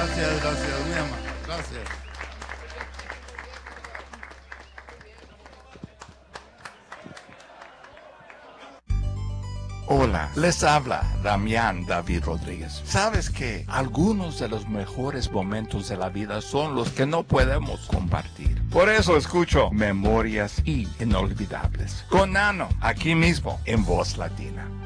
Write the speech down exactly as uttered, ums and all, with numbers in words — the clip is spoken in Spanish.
Gracias, gracias, mi amor. Gracias. Hola, les habla Damián David Rodríguez. ¿Sabes que algunos de los mejores momentos de la vida son los que no podemos compartir? Por eso escucho Memorias Inolvidables con Nano, aquí mismo en Voz Latina.